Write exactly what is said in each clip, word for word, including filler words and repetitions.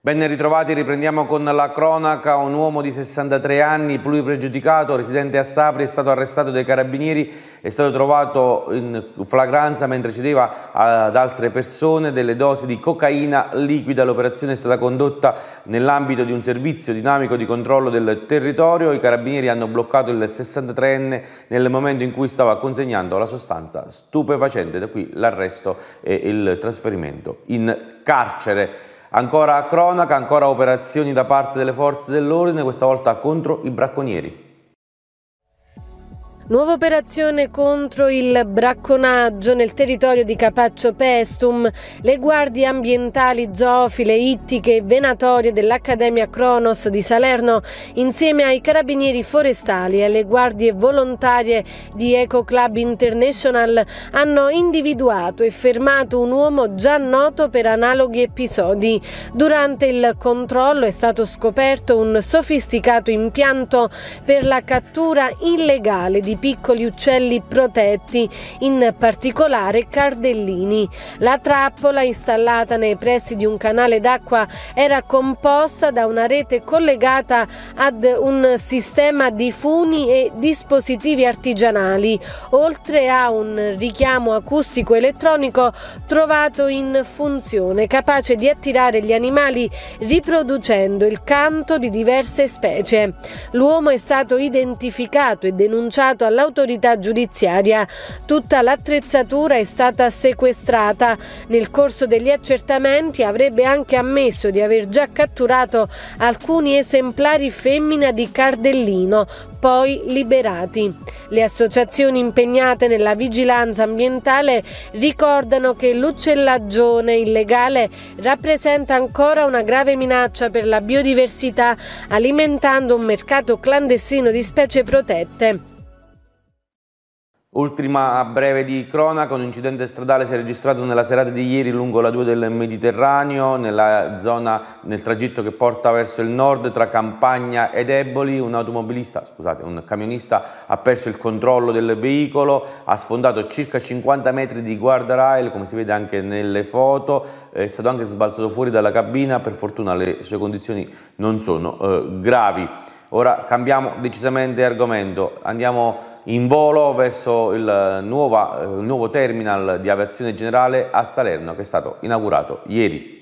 Ben ritrovati, riprendiamo con la cronaca. Un uomo di sessantatré anni, pluripregiudicato, residente a Sapri, è stato arrestato dai carabinieri, è stato trovato in flagranza mentre cedeva ad altre persone delle dosi di cocaina liquida. L'operazione è stata condotta nell'ambito di un servizio dinamico di controllo del territorio. I carabinieri hanno bloccato il sessantatreenne nel momento in cui stava consegnando la sostanza stupefacente, da qui l'arresto e il trasferimento in carcere. Ancora cronaca, ancora operazioni da parte delle forze dell'ordine, questa volta contro i bracconieri. Nuova operazione contro il bracconaggio nel territorio di Capaccio Paestum. Le guardie ambientali zoofile, ittiche e venatorie dell'Accademia Kronos di Salerno, insieme ai carabinieri forestali e alle guardie volontarie di Eco Club International, hanno individuato e fermato un uomo già noto per analoghi episodi. Durante il controllo è stato scoperto un sofisticato impianto per la cattura illegale di piccoli uccelli protetti, in particolare cardellini. La trappola, installata nei pressi di un canale d'acqua, era composta da una rete collegata ad un sistema di funi e dispositivi artigianali, oltre a un richiamo acustico elettronico trovato in funzione, capace di attirare gli animali riproducendo il canto di diverse specie. L'uomo è stato identificato e denunciato all'autorità giudiziaria. Tutta l'attrezzatura è stata sequestrata. Nel corso degli accertamenti avrebbe anche ammesso di aver già catturato alcuni esemplari femmina di cardellino, poi liberati. Le associazioni impegnate nella vigilanza ambientale ricordano che l'uccellaggione illegale rappresenta ancora una grave minaccia per la biodiversità, alimentando un mercato clandestino di specie protette. Ultima breve di cronaca, un incidente stradale si è registrato nella serata di ieri lungo la due del Mediterraneo, nella zona, nel tragitto che porta verso il nord tra Campagna ed Eboli. Un automobilista, scusate, un camionista ha perso il controllo del veicolo, ha sfondato circa cinquanta metri di guardrail, come si vede anche nelle foto, è stato anche sbalzato fuori dalla cabina, per fortuna le sue condizioni non sono eh, gravi. Ora cambiamo decisamente argomento, andiamo in volo verso il, nuova, il nuovo terminal di aviazione generale a Salerno, che è stato inaugurato ieri.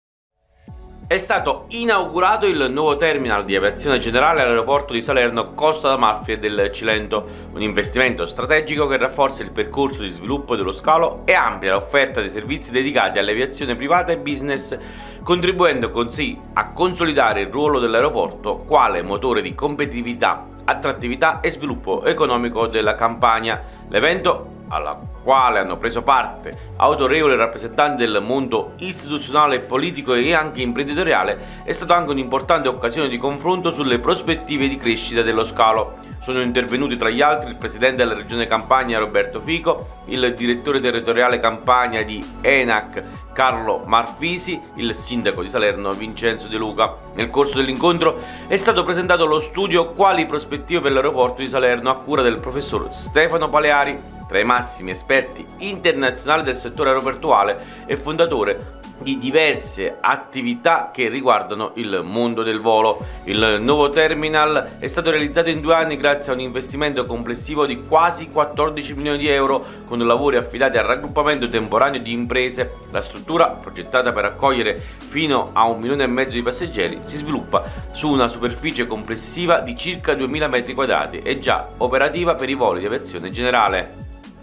È stato inaugurato il nuovo terminal di aviazione generale all'aeroporto di Salerno Costa d'Amalfi e del Cilento, un investimento strategico che rafforza il percorso di sviluppo dello scalo e amplia l'offerta dei servizi dedicati all'aviazione privata e business, contribuendo così a consolidare il ruolo dell'aeroporto quale motore di competitività, attrattività e sviluppo economico della Campania. L'evento, alla quale hanno preso parte autorevoli rappresentanti del mondo istituzionale, politico e anche imprenditoriale, è stato anche un'importante occasione di confronto sulle prospettive di crescita dello scalo. Sono intervenuti tra gli altri il presidente della regione Campania Roberto Fico, il direttore territoriale Campania di ENAC Carlo Marfisi, il sindaco di Salerno Vincenzo De Luca. Nel corso dell'incontro è stato presentato lo studio Quali prospettive per l'aeroporto di Salerno a cura del professor Stefano Paleari, tra i massimi esperti internazionali del settore aeroportuale e fondatore di diverse attività che riguardano il mondo del volo. Il nuovo terminal è stato realizzato in due anni grazie a un investimento complessivo di quasi quattordici milioni di euro, con lavori affidati al raggruppamento temporaneo di imprese. La struttura, progettata per accogliere fino a un milione e mezzo di passeggeri, si sviluppa su una superficie complessiva di circa duemila metri quadrati e già operativa per i voli di aviazione generale.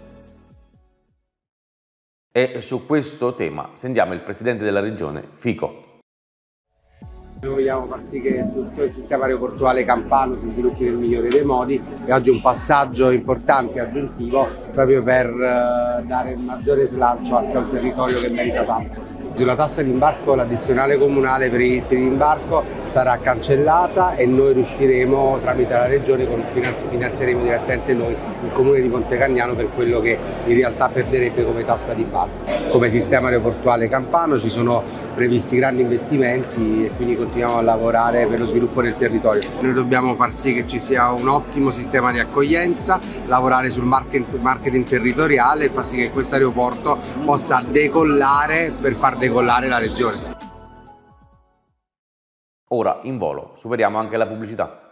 E su questo tema sentiamo il presidente della regione Fico. Noi vogliamo far sì che tutto il sistema aeroportuale campano si sviluppi nel migliore dei modi e oggi un passaggio importante e aggiuntivo proprio per uh, dare maggiore slancio anche a un territorio che merita tanto. Sulla tassa di imbarco l'addizionale comunale per i diritti di imbarco sarà cancellata e noi riusciremo tramite la regione, con finanzi, finanzieremo direttamente noi il comune di Montecagnano per quello che in realtà perderebbe come tassa di imbarco. Come sistema aeroportuale campano ci sono previsti grandi investimenti e quindi continuiamo a lavorare per lo sviluppo del territorio. Noi dobbiamo far sì che ci sia un ottimo sistema di accoglienza, lavorare sul marketing territoriale e far sì che questo aeroporto possa decollare per far decollare la regione. Ora, in volo, superiamo anche la pubblicità.